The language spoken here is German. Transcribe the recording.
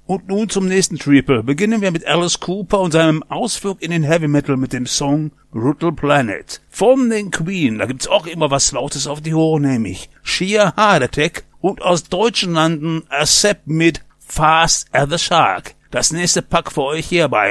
Und nun zum nächsten Triple. Beginnen wir mit Alice Cooper und seinem Ausflug in den Heavy Metal mit dem Song Brutal Planet. Von den Queen, da gibt's auch immer was Lautes auf die Ohren, nämlich Sheer Heart Attack und aus deutschen Landen Accept mit Fast as the Shark. Das nächste Pack für euch hier bei